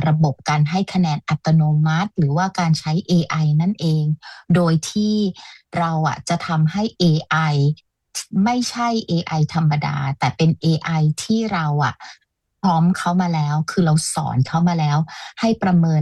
ระบบการให้คะแนนอัตโนมัติหรือว่าการใช้ AI นั่นเองโดยที่เราจะทำให้ AI ไม่ใช่ AI ธรรมดาแต่เป็น AI ที่เราพร้อมเขามาแล้วคือเราสอนเขามาแล้วให้ประเมิน